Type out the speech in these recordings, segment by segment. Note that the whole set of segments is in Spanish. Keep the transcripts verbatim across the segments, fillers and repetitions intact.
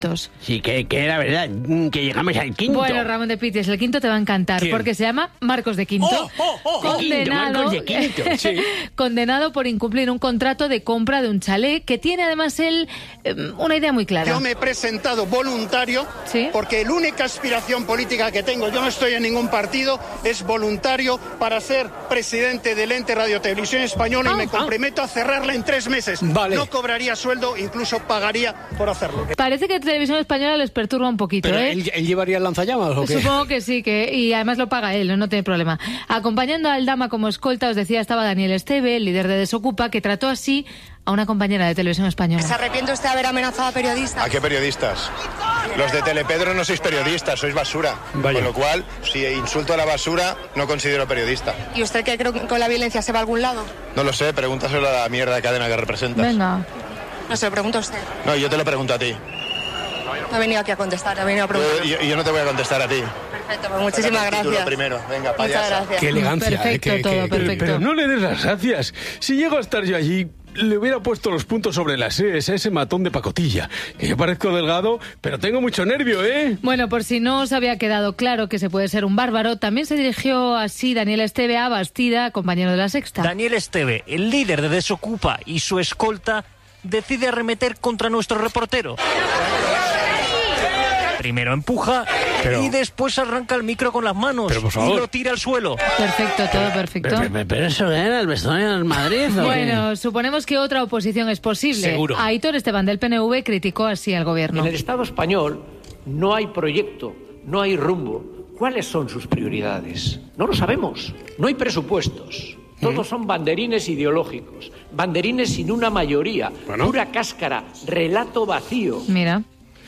Sí, que, que la verdad, que llegamos al quinto. Bueno, Ramón de Pities, el quinto te va a encantar. ¿Quién? Porque se llama Marcos de Quinto. Oh, oh, oh, condenado, Marcos de Quinto. Sí. Condenado por incumplir un contrato de compra de un chalet que tiene además él eh, una idea muy clara. Yo me he presentado voluntario, ¿sí? Porque la única aspiración política que tengo, yo no estoy en ningún partido, es voluntario para ser presidente del ente Radio Televisión Española ah, y me comprometo ah. a cerrarla en tres meses. Vale. No cobraría sueldo, incluso pagaría por hacerlo. Parece que Televisión Española les perturba un poquito, ¿Pero ¿eh? él, él llevaría el lanzallamas o qué? Supongo que sí, que y además lo paga él, no tiene problema. Acompañando a Aldama como escolta, os decía, estaba Daniel Esteve, el líder de Desocupa, que trató así a una compañera de Televisión Española. ¿Se arrepiente usted de haber amenazado a periodistas? ¿A qué periodistas? Los de Telepedro no sois periodistas, sois basura. Vaya. Con lo cual, si insulto a la basura, no considero periodista. ¿Y usted cree que con la violencia se va a algún lado? No lo sé, pregúntaselo a la mierda de cadena que representas. Venga. No se lo pregunto a usted. No, yo te lo pregunto a ti. No he venido aquí a contestar, he venido a preguntar. Yo, yo, yo no te voy a contestar a ti. Perfecto, pues muchísimas gracias. Primero. Venga, muchas gracias. Qué elegancia. Perfecto, eh, que, todo, que, perfecto. Pero no le des las gracias. Si llego a estar yo allí, le hubiera puesto los puntos sobre las ees a ese matón de pacotilla. Que yo parezco delgado, pero tengo mucho nervio, ¿eh? Bueno, por si no os había quedado claro que se puede ser un bárbaro, también se dirigió así Daniel Esteve a Bastida, compañero de La Sexta. Daniel Esteve, el líder de Desocupa y su escolta, decide arremeter contra nuestro reportero. Primero empuja pero, y después arranca el micro con las manos pero, por favor. y lo tira al suelo. Perfecto, todo perfecto. Pero, pero, pero eso era el vestuario del Madrid. ¿O bueno, qué? Suponemos que otra oposición es posible. Seguro. Aitor Esteban del P N V criticó así al gobierno. En el Estado español no hay proyecto, no hay rumbo. ¿Cuáles son sus prioridades? No lo sabemos. No hay presupuestos. Todos son banderines ideológicos, banderines sin una mayoría, bueno. Pura cáscara, relato vacío. Mira.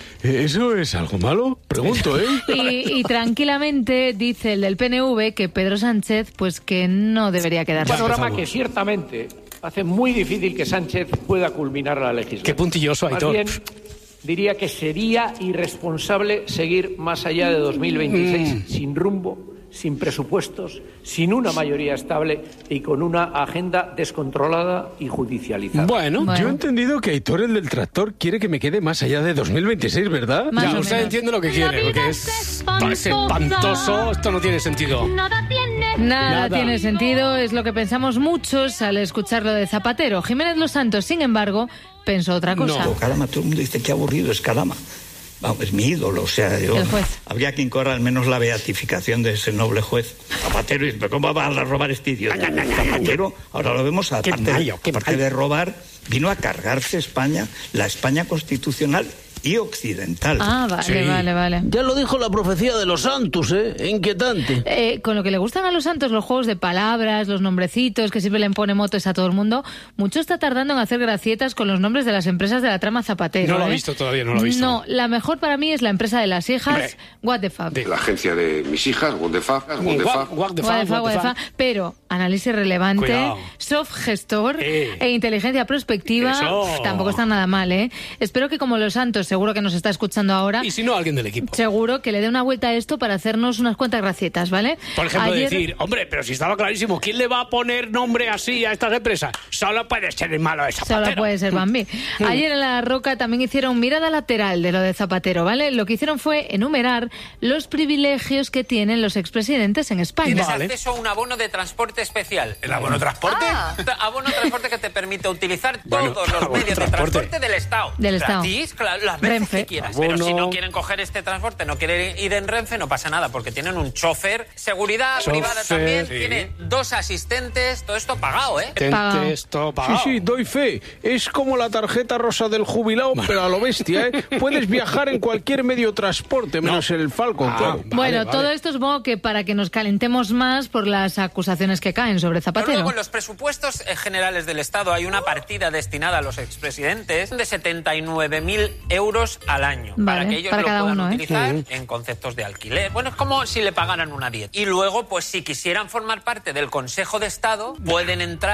¿Eso es algo malo? Pregunto, ¿eh? Y, y tranquilamente dice el del P N V que Pedro Sánchez, pues que no debería quedarse. Un panorama que ciertamente hace muy difícil que Sánchez pueda culminar la legislatura. Qué puntilloso, Aitor. Más bien, diría que sería irresponsable seguir más allá de dos mil veintiséis mm. sin rumbo, sin presupuestos, sin una mayoría estable y con una agenda descontrolada y judicializada. Bueno, bueno. yo he entendido que Aitor, el del tractor, quiere que me quede más allá de dos mil veintiséis, ¿verdad? Más ya, o usted menos. entiende lo que quiere, porque es, es espantoso, esto no tiene sentido. Nada, Nada tiene sentido, es lo que pensamos muchos al escucharlo de Zapatero. Jiménez Los Santos, sin embargo, pensó otra cosa. No, Carama, todo el mundo dice que aburrido es Carama. Vamos, es mi ídolo, o sea, yo, el juez. Habría que incorrer al menos la beatificación de ese noble juez. Zapatero, ¿pero cómo va a robar este idiota? Zapatero, ahora lo vemos, aparte, mayo, aparte de robar, vino a cargarse España, la España constitucional y occidental. Ah, vale, sí. vale, vale. Ya lo dijo la profecía de los santos, ¿eh? Inquietante. Eh, con lo que le gustan a los santos los juegos de palabras, los nombrecitos, que siempre le pone motes a todo el mundo, mucho está tardando en hacer gracietas con los nombres de las empresas de la trama Zapatero. No lo ¿eh? he visto todavía, no lo he visto. No, la mejor para mí es la empresa de las hijas, Hombre. What the fuck. La agencia de mis hijas, What the fuck, What the fuck. What the fuck, what the fuck. Pero análisis relevante, Cuidado. soft gestor eh. e inteligencia prospectiva, Eso. tampoco está nada mal, ¿eh? Espero que como los santos, seguro que nos está escuchando ahora. Y si no, alguien del equipo. Seguro que le dé una vuelta a esto para hacernos unas cuantas gracietas, ¿vale? Por ejemplo, Ayer... decir, hombre, pero si estaba clarísimo, ¿quién le va a poner nombre así a estas empresas? Solo puede ser el malo de Zapatero. Solo puede ser Bambi. Ayer en La Roca también hicieron mirada lateral de lo de Zapatero, ¿vale? Lo que hicieron fue enumerar los privilegios que tienen los expresidentes en España. Tienes Vale. acceso a un abono de transporte especial. ¿El abono de transporte? Ah, abono de transporte que te permite utilizar Bueno, todos los abono medios de transporte. transporte del Estado. Del Estado. Gratis, claro, las veces Renfe. que quieras. Abono. Pero si no quieren coger este transporte, no quieren ir en Renfe, no pasa nada, porque tienen un chofer. Seguridad Chofer, privada también. sí. Tiene dos asistentes. Todo esto pagado, ¿eh? Tentes, todo Sí, pagado. sí, doy fe. Es como la tarjeta rosa del jubilado, pero a lo bestia, ¿eh? Puedes viajar en cualquier medio de transporte, menos el Falcon, Ah, claro. vale, Bueno, vale. todo esto supongo que para que nos calentemos más por las acusaciones que caen sobre Pero Zapatero. luego en los presupuestos eh, generales del Estado hay una partida destinada a los expresidentes de setenta y nueve mil euros al año. Vale, para que ellos para lo cada puedan uno, ¿eh? utilizar Sí. en conceptos de alquiler. Bueno, es como si le pagaran una dieta. Y luego, pues si quisieran formar parte del Consejo de Estado, pueden entrar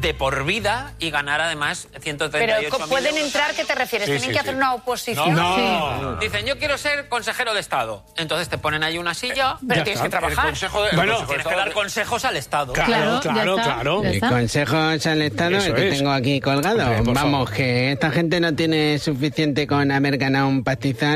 de por vida y ganar además ciento treinta y ocho mil Pero pueden euros. entrar, ¿qué te refieres? Sí, ¿Tienen sí, que sí. hacer una oposición? No, Sí. no. Dicen, yo quiero ser consejero de Estado. Entonces te ponen ahí una silla, pero tienes que trabajar. El consejo de, el Bueno, consejo tienes que dar consejos al Estado. Claro, claro, claro. Y consejos al Estado, Eso el que es. tengo aquí colgado. Hombre, por Vamos, favor. que esta gente no tiene suficiente con haber ganado un pastizal